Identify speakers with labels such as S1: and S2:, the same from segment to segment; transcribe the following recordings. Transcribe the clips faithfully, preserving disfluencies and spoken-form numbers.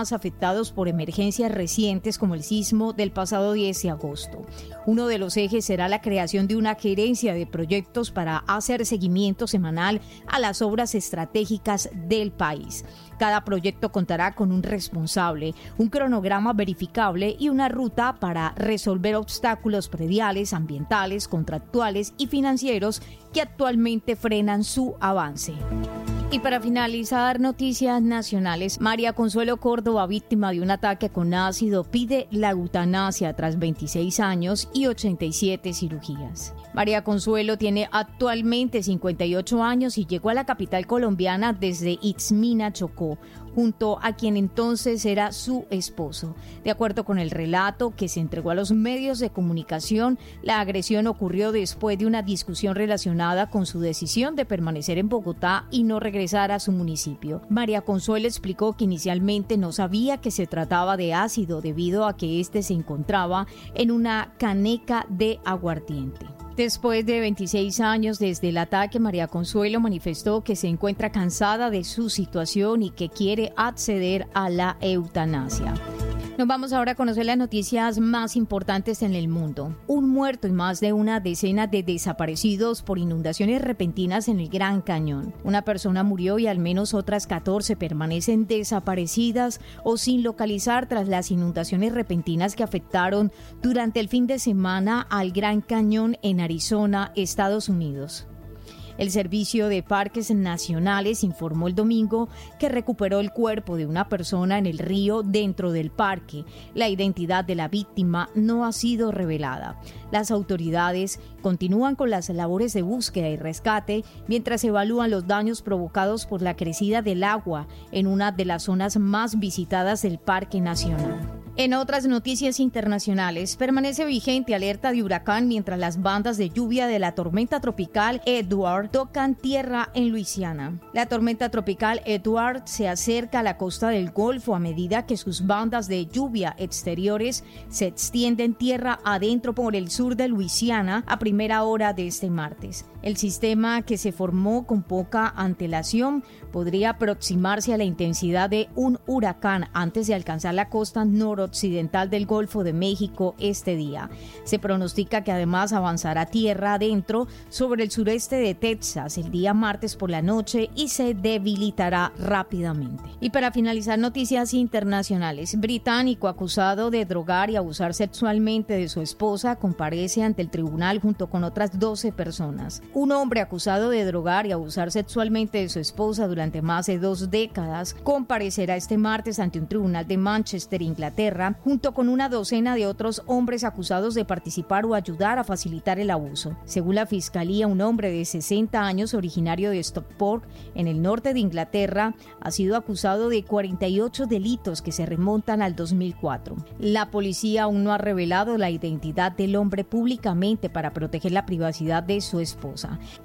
S1: más afectados por emergencias recientes como el sismo del pasado diez de agosto. Uno de los ejes será la creación de una gerencia de proyectos para hacer seguimiento semanal a las obras estratégicas del país. Cada proyecto contará con un responsable, un cronograma verificable y una ruta para resolver obstáculos prediales, ambientales, contractuales y financieros que actualmente frenan su avance. Y para finalizar, noticias nacionales. María Consuelo Córdoba, víctima de un ataque con ácido, pide la eutanasia tras veintiséis años y ochenta y siete cirugías. María Consuelo tiene actualmente cincuenta y ocho años y llegó a la capital colombiana desde Itzmina, Chocó, junto a quien entonces era su esposo. De acuerdo con el relato que se entregó a los medios de comunicación, la agresión ocurrió después de una discusión relacionada con su decisión de permanecer en Bogotá y no regresar a su municipio. María Consuelo explicó que inicialmente no sabía que se trataba de ácido debido a que este se encontraba en una caneca de aguardiente. Después de veintiséis años desde el ataque, María Consuelo manifestó que se encuentra cansada de su situación y que quiere acceder a la eutanasia. Nos vamos ahora a conocer las noticias más importantes en el mundo. Un muerto y más de una decena de desaparecidos por inundaciones repentinas en el Gran Cañón. Una persona murió y al menos otras catorce permanecen desaparecidas o sin localizar tras las inundaciones repentinas que afectaron durante el fin de semana al Gran Cañón en Arizona, Estados Unidos. El Servicio de Parques Nacionales informó el domingo que recuperó el cuerpo de una persona en el río dentro del parque. La identidad de la víctima no ha sido revelada. Las autoridades continúan con las labores de búsqueda y rescate mientras evalúan los daños provocados por la crecida del agua en una de las zonas más visitadas del Parque Nacional. En otras noticias internacionales, permanece vigente alerta de huracán mientras las bandas de lluvia de la tormenta tropical Edward tocan tierra en Luisiana. La tormenta tropical Edward se acerca a la costa del Golfo a medida que sus bandas de lluvia exteriores se extienden tierra adentro por el sur de Luisiana a primera hora de este martes. El sistema, que se formó con poca antelación, podría aproximarse a la intensidad de un huracán antes de alcanzar la costa noroccidental del Golfo de México este día. Se pronostica que además avanzará tierra adentro sobre el sureste de Texas el día martes por la noche y se debilitará rápidamente. Y para finalizar, noticias internacionales. Británico acusado de drogar y abusar sexualmente de su esposa comparece ante el tribunal junto con otras doce personas. Un hombre acusado de drogar y abusar sexualmente de su esposa durante más de dos décadas comparecerá este martes ante un tribunal de Manchester, Inglaterra, junto con una docena de otros hombres acusados de participar o ayudar a facilitar el abuso. Según la fiscalía, un hombre de sesenta años, originario de Stockport, en el norte de Inglaterra, ha sido acusado de cuarenta y ocho delitos que se remontan al dos mil cuatro. La policía aún no ha revelado la identidad del hombre públicamente para proteger la privacidad de su esposa.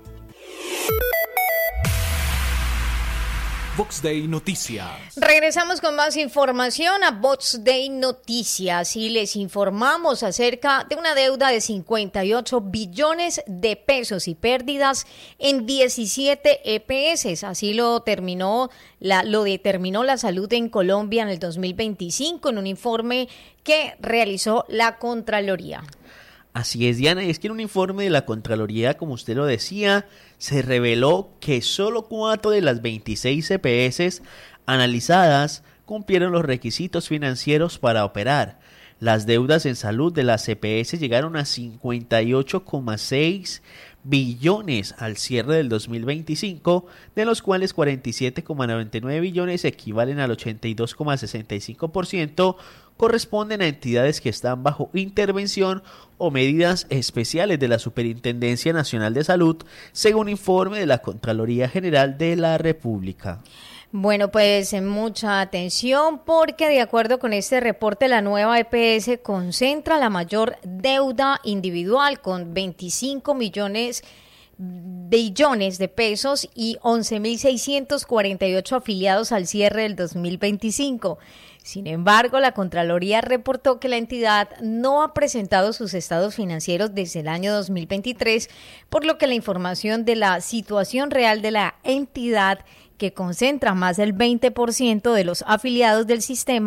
S2: Vox Day Noticias.
S1: Regresamos con más información a Vox Day Noticias y les informamos acerca de una deuda de cincuenta y ocho billones de pesos y pérdidas en diecisiete E P S. Así lo terminó la, lo determinó la salud en Colombia en el dos mil veinticinco en un informe que realizó la Contraloría.
S3: Así es, Diana, y es que en un informe de la Contraloría, como usted lo decía, se reveló que solo cuatro de las veintiséis E P S analizadas cumplieron los requisitos financieros para operar. Las deudas en salud de las E P S llegaron a cincuenta y ocho coma seis billones al cierre del dos mil veinticinco, de los cuales cuarenta y siete coma noventa y nueve billones equivalen al ochenta y dos coma sesenta y cinco por ciento, corresponden a entidades que están bajo intervención o medidas especiales de la Superintendencia Nacional de Salud, según informe de la Contraloría General de la República.
S1: Bueno, pues mucha atención porque de acuerdo con este reporte la nueva E P S concentra la mayor deuda individual con veinticinco millones billones de pesos y once mil seiscientos cuarenta y ocho afiliados al cierre del dos mil veinticinco. Sin embargo, la Contraloría reportó que la entidad no ha presentado sus estados financieros desde el año dos mil veintitrés, por lo que la información de la situación real de la entidad, que concentra más del veinte por ciento de los afiliados del sistema,